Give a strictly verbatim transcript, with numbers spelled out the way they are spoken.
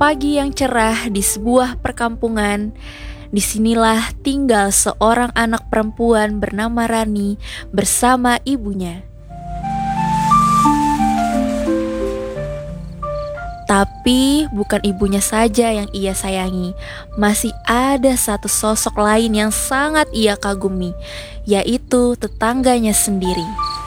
pagi yang cerah di sebuah perkampungan, disinilah tinggal seorang anak perempuan bernama Rani bersama ibunya. Tapi bukan ibunya saja yang ia sayangi, masih ada satu sosok lain yang sangat ia kagumi, yaitu tetangganya sendiri.